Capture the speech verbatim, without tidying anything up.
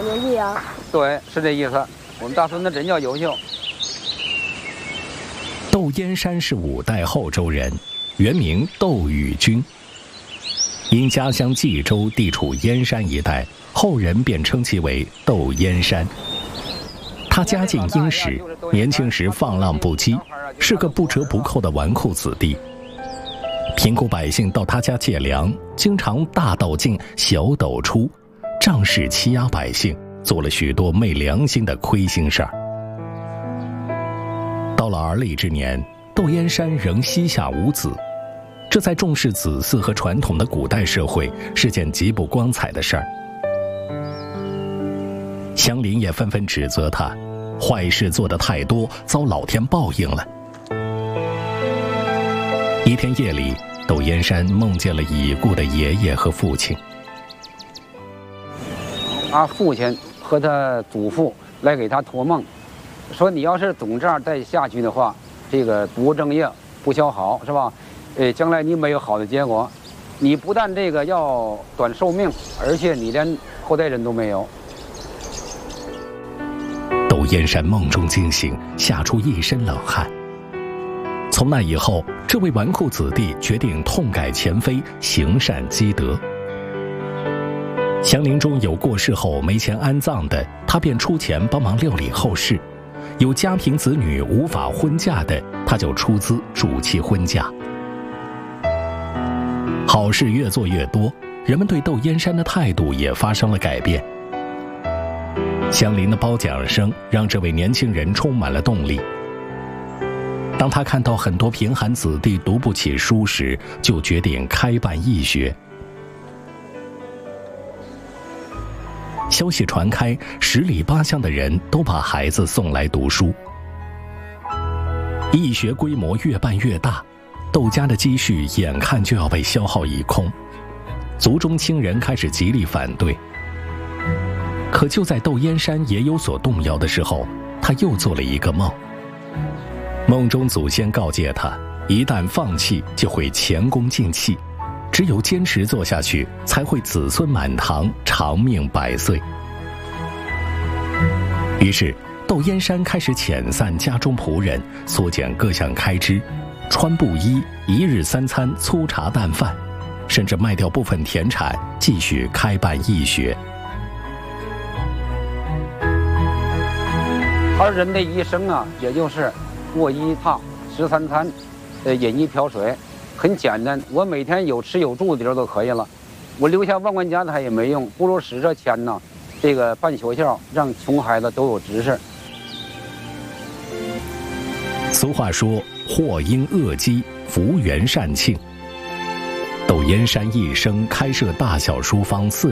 年纪啊？ 对，是这意思。我们大孙子真叫优秀。 窦燕山是五代后周人，原名窦宇君。因家乡冀州地处燕山一带，后人便称其为窦燕山。他家境殷实，年轻时放浪不羁，是个不折不扣的纨绔子弟。贫苦百姓到他家借粮，经常大斗进小斗出，仗势欺压百姓，做了许多昧良心的亏心事儿。到了而立之年，窦燕山仍膝下无子，这在重视子嗣和传统的古代社会是件极不光彩的事儿。乡邻也纷纷指责他，坏事做得太多，遭老天报应了。一天夜里，窦燕山梦见了已故的爷爷和父亲。 他父亲和他祖父来给他托梦，说你要是总这样再下去的话，这个不务正业，不孝好，是吧？呃，将来你没有好的结果，你不但这个要短寿命，而且你连后代人都没有。 窦燕山梦中惊醒，吓出一身冷汗。从那以后，这位纨绔子弟决定痛改前非，行善积德。乡邻中有过世后没钱安葬的，他便出钱帮忙料理后事；有家贫子女无法婚嫁的，他就出资助其婚嫁。好事越做越多，人们对窦燕山的态度也发生了改变。乡邻的褒奖声让这位年轻人充满了动力。当他看到很多贫寒子弟读不起书时，就决定开办义学。消息传开，十里八乡的人都把孩子送来读书。义学规模越办越大，窦家的积蓄眼看就要被消耗一空，族中亲人开始极力反对。可就在窦燕山也有所动摇的时候，他又做了一个梦。梦中祖先告诫他，一旦放弃就会前功尽弃，只有坚持做下去，才会子孙满堂，长命百岁。于是窦燕山开始遣散家中仆人，缩减各项开支，穿布衣，一日三餐粗茶淡饭，甚至卖掉部分田产，继续开办义学。 而人的一生啊，也就是卧一榻，食三餐，呃，饮一瓢水，很简单。我每天有吃有住的地儿都可以了。我留下万贯家财也没用，不如使这钱呢，这个办学校，让穷孩子都有知识。 俗话说，祸因恶积，福缘善庆。窦燕山一生开设大小书坊四